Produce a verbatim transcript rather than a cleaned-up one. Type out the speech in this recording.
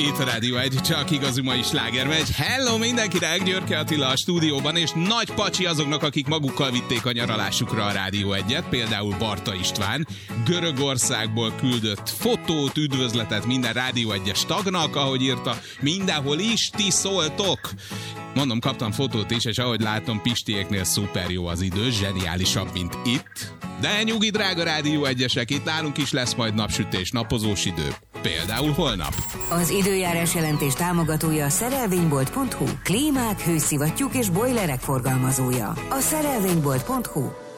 Itt a Rádió egy, csak igazi mai sláger megy. Hello mindenkinek, Györke Attila a stúdióban, és nagy pacsi azoknak, akik magukkal vitték a nyaralásukra a Rádió egyet, például Barta István, Görögországból küldött fotót, üdvözletet minden Rádió egyes tagnak, ahogy írta, mindenhol is ti szóltok. Mondom, kaptam fotót is, és ahogy látom, Pistiéknél szuper jó az idő, zseniálisabb, mint itt. De nyugi, drága Rádió egyesek, itt nálunk is lesz majd napsütés, napozós idő. Például holnap. Az időjárás jelentés támogatója a szerelvénybolt pont hu. Klímák, hőszivattyúk és bojlerek forgalmazója. A szerelvénybolt pont hu.